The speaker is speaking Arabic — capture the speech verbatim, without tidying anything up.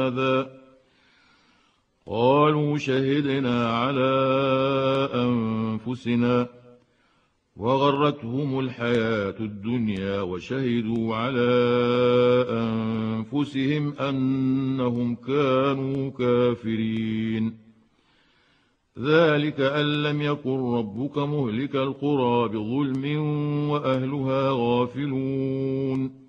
هذا قالوا شهدنا على أنفسنا وغرتهم الحياة الدنيا وشهدوا على أنفسهم أنهم كانوا كافرين. ذلك أن لم يكن ربك مهلك القرى بظلم وأهلها غافلون.